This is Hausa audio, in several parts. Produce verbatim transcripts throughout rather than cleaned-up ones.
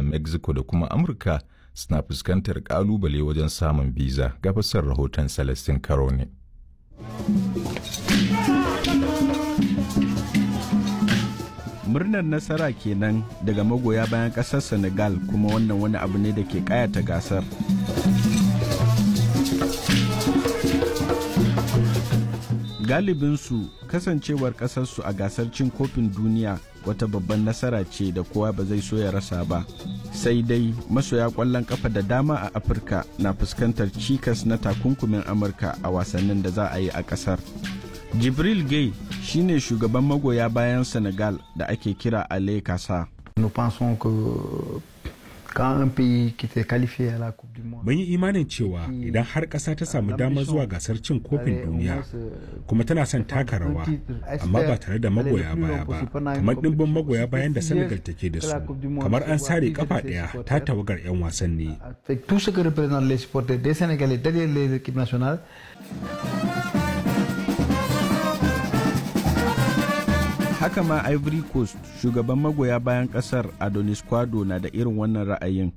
Mexico da kuma Amurka suna fuskantar kalubale wajen samun biza. Ga fassar rahoton Celestin Karone. Murnar nasara kenan daga magoya bayan ƙasar Senegal, kuma wannan wani abu ne da ke ƙayata gasar. Galibinsu kasancewar ƙasarsu a gasar cin kofin duniya wata babban nasara ce da kowa ba zai so ya rasa ba. Sai dai masoya ƙwallon ƙafa da dama a Afirka na fuskantar cikas na takunkumin Amurka a wasannin da za a yi a ƙasar. Jibril Gay shine shugaban magoya bayan Senegal da ake kira Ale Kasa. Mun yi imanin cewa idan har ƙasa ta samu damar zuwa gasar cin kofin duniya kuma tana son taka rawa amma ba tare da magoya baya ba, kamar ɗimbin magoya bayan da Senegal take da su, kamar an sare kafa ɗaya ta tawagar 'yan wasan ne. Haka ma Ivory Coast, shugaban magoya bayan kasar Adonis Kwado na da irin wannan ra'ayin.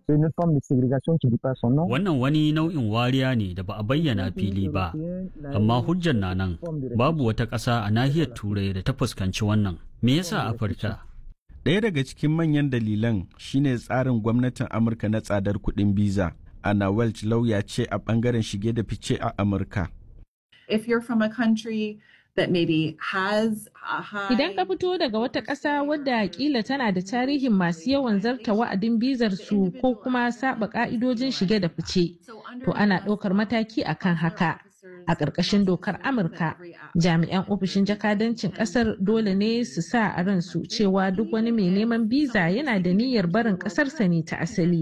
Wannan wani nau'in wariya ne da ba a bayyana fili ba, amma hujjar na nan babu wata ƙasa a nahiyar Turai da ta fuskanci wannan. Me yasa Afirka? Ɗaya daga cikin manyan dalilan shine tsarin gwamnatin Amurka na tsadar kuɗin biza. Anna Welch lauya ce a ɓangaren shige da fice a Amurka. If you're from a country that maybe has a high... Idan ka fito daga wata ƙasa wadda kila tana da tarihin masu yawan zarta wa'adin bizar su ko kuma saba ƙa'idojin shige da fice, to ana ɗaukar mataki akan haka. A ƙarƙashin dokar Amurka, jami'an ofishin jakadancin ƙasar dole ne su sa a ransu cewa duk wani mai neman biza yana da niyyar barin ƙasarsa ne ta asali.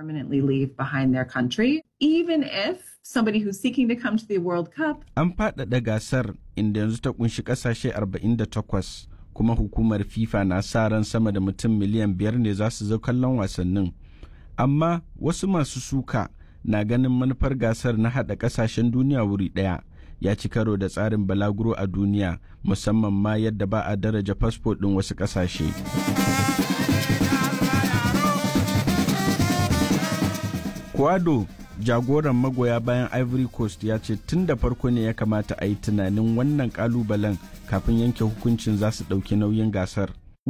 Somebody who's seeking to come to the World Cup. An faɗaɗa gasar inda yanzu ta kunshi ƙasashe arba'in da takwas, kuma hukumar FIFA na sa ran sama da mutum miliyan biyar ne za su zo kallon wasannin. Amma wasu masu suka na ganin manufar gasar na haɗa ƙasashen duniya wuri ɗaya ya ci karo da tsarin balaguro a duniya, musamman ma yadda ba a daraja fasfo ɗin wasu ƙasashe. Kwado, jagoran magoya bayan Ivory Coast, ya ce tun da farko ne ya kamata a yi tunanin wannan kalubalen kafin yanke hukuncin za su ɗauki nauyin gasar.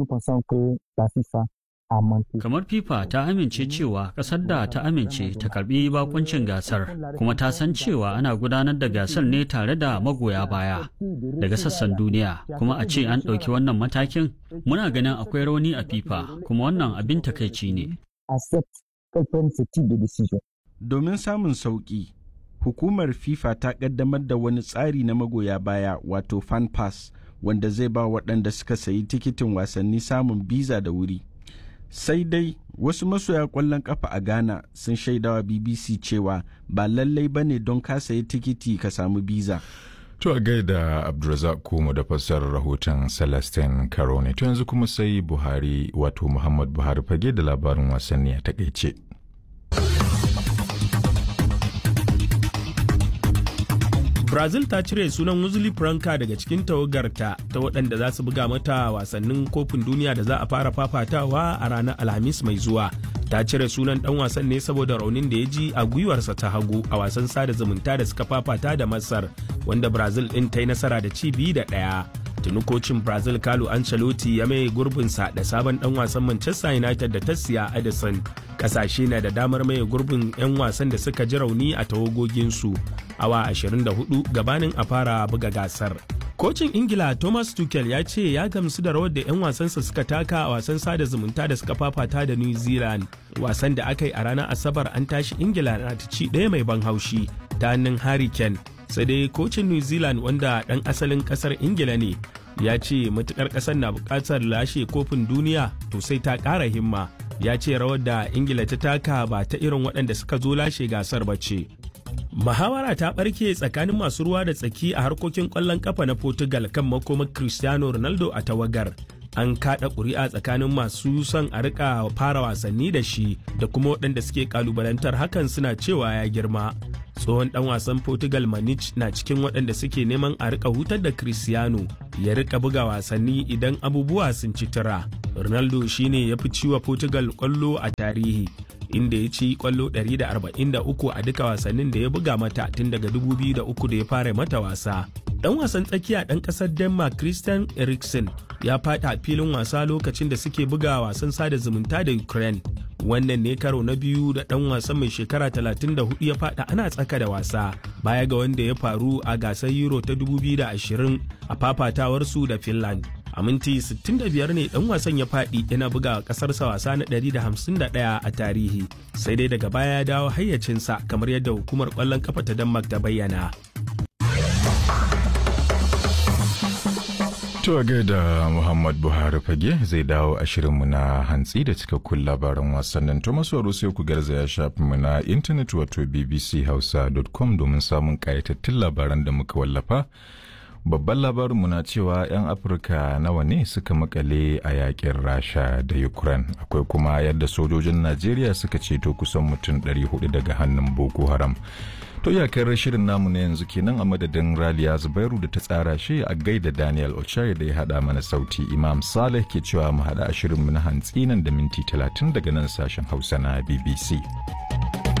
Kamar FIFA ta amince cewa ƙasar da ta amince ta karbi bakuncin gasar, kuma ta san cewa ana gudanar da gasar ne tare da magoya baya daga sassan duniya, kuma a ce an ɗauki wannan matakin, muna ganin akwai rauni a FIFA, kuma wannan abin takaici ne. Domin samun sauƙi, hukumar FIFA ta ƙaddamar da wani tsari na magoya baya, wato fan pass, wanda zai ba waɗanda suka sayi tikitin wasanni samun biza da wuri. Sai dai wasu masoya ƙwallon ƙafa a Ghana sun shaidawa B B C cewa ba lallai ba ne don ka sayi tikiti ka samu biza. To a gaida Abdulrazak Kumu da fassarar rahoton Celestin Karone. To yanzu kuma sai Buhari, wato Muhammad Buhari fage da labarin wasanni a takaice. Brazil ta cire sunan Wesley Franca daga cikin tawagarta ta waɗanda za su buga mata wasannin kofin duniya da za a fara fafatawa a ranar Alhamis mai zuwa. Ta cire sunan ɗan wasan ne saboda raunin da ya ji a gwiwarsa ta hagu a wasan sada zumunta da suka fafata da Masar, wanda Brazil ɗin ta yi nasara da ci biyu da ɗaya. Tuni kocin Brazil Carlo Ancelotti ya mai gurbinsa da sabon ɗan wasan Manchester United da ta siya Edison. Kasashe na da damar maye gurbin 'yan wasan da suka ji rauni a tawagoginsu awa ashirin da hudu gabanin a fara buga gasar. Kocin Ingila Thomas Tuchel ya ce ya gamsu da rawar da 'yan wasansa suka taka a wasan sada zumunta da suka fafata da New Zealand. Wasan da aka yi a ranar Asabar an tashi Ingila na ta ci ɗaya mai ban haushi ta hannun Harry Kane. Sai dai kocin New Zealand wanda ɗan asalin ƙasar Ingila ne ya ce matukar ƙasar na buƙatar lashe kofin duniya to sai ta ƙara himma. Ya ce rawar da Ingila ta taka ba ta irin waɗanda suka zo lashe gasar ba ce. Muhawara ta ɓarke tsakanin masu ruwa da tsaki a harkokin ƙwallon ƙafa na Portugal kan makomar Cristiano Ronaldo a tawagar. An kaɗa ƙuri'a tsakanin masu son a riƙa fara wasanni da shi da kuma waɗanda suke ƙalubalantar hakan suna cewa ya girma. Tsohon ɗan wasan Portugal Maniche na cikin waɗanda suke neman a riƙa hutar da Cristiano ya riƙa buga wasanni idan abubuwa sun ci tura. Ronaldo shine ya fi ciwa Portugal kwallo a tarihi, inda ya ci kwallo ɗari da arba'in da uku a duka wasannin da ya buga mata tun daga dubu biyu da uku da ya fara mata wasa. Dan wasan tsakiya ɗan ƙasar Denmark Christian Eriksen ya faɗi a filin wasa lokacin da suke buga wasan sada zumunta da Ukraine. Wannan ne karo na biyu da ɗan wasan mai shekara talatin da hudu ya faɗa ana tsaka da wasa, baya ga wanda ya faru a gasar Euro ta dubu biyu da ashirin a fafatawarsu da Finland. A minti sittin da biyar ne ɗan wasan ya faɗi yana buga ƙasarsa wasa na ɗari da hamsin da ɗaya a tarihi, sai dai daga baya ya dawo hayyacinsa kamar yadda hukumar ƙwallon ƙafa ta Denmark ta bayyana. To da Muhammad Buhari fage zai dawo a shirinmu na hantsi da cikakkun labaran wasannin. To masu sai ku garzaya shafinmu na intanet wato b b c hausa dot com domin samun ƙayatattun labaran da muka wallafa. Babban labarinmu na cewa 'yan Afirka nawa ne suka makale a yakin Rasha da Ukraine. Akwai kuma yadda sojojin Najeriya suka ceto kusan mutum ɗari hudu daga hannun Boko Haram. To iyakar shirin namu na yanzu kenan a madadin Raliya Zubairu da ta tsara shi a gaida Daniel Ochai da ya haɗa mana sauti. Imam Saleh ke cewa mu haɗa a shirinmu na hantsi nan da minti talatin daga nan sashen Hausa na B B C.